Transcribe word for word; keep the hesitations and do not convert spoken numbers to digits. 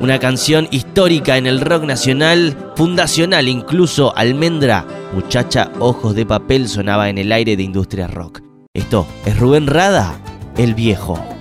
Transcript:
Una canción histórica en el rock nacional, fundacional incluso. Almendra, Muchacha Ojos de Papel, sonaba en el aire de Industria Rock. Esto es Rubén Rada, el viejo.